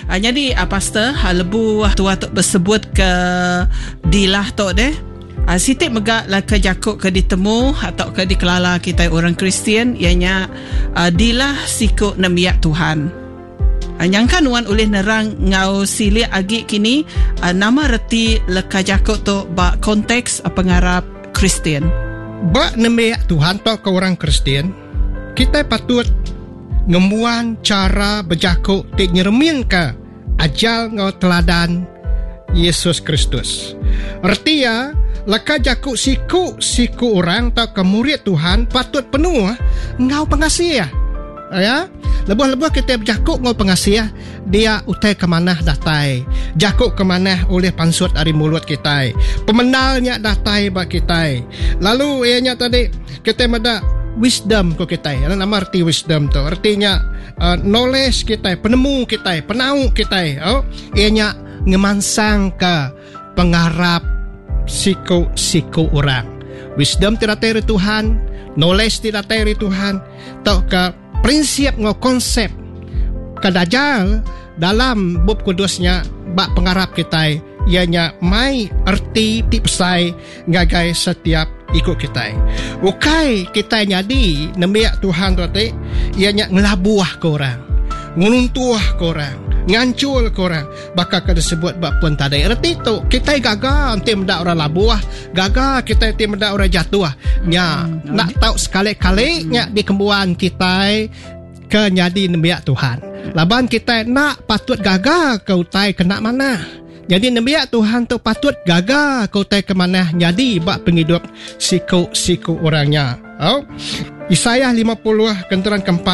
Jadi pastor lebu tua tok bersebut ke dilah tok deh. Sitik megak lah ke Jakub ke ditemu atau ke dikelala kita orang Kristian ianya dilah sikuk nemiak Tuhan. Nyangkan wan oleh nerang ngau silik agi kini nama reti leka Jakub tu ba konteks pengarap Kristian. Ba nemiak Tuhan tu ke orang Kristian, kita patut ngemuan cara berjakuk tik nyeremin ke ajal ngau teladan Yesus Kristus. Artinya leka jakuk siku orang atau ke murid Tuhan patut penuh ngau pengasih ya. Lebuh-lebuh kita berjakuk ngau pengasih dia utai ke mana datai. Jakuk ke mana oleh pansut dari mulut kita. Pemenalnya datai bak kita. Lalu ianya tadi kita mada wisdom ko kita. Nama arti wisdom tu artinya knowledge kita, penemu kita, penau kita. Ianya ngemansang ke pengarap siku orang. Wisdom tidak dari Tuhan, knowledge tidak dari Tuhan, atau ke prinsip ngau konsep kadajal dalam bab kudusnya bak pengarap kita ianya mai erti tipsai ngagai setiap ikut kita. Ukai kita nyadi nemiak Tuhan tadi ianya ngelabuah ke orang, ngununtuah ke orang, ngancul korang bakal kada sebut bak pun tadi erti tu kita gagal tim dak orang labuah gagal kita tim dak orang jatuh nya nak tahu sekali-kali nya di kembuan kita ke nyadi nemiak Tuhan laban kita nak patut gagal ke utai kena mana jadi nemiak Tuhan tu patut gagal ke utai ke mana jadi bak penghidup siku orangnya. Yesaya 50 kenturan keempat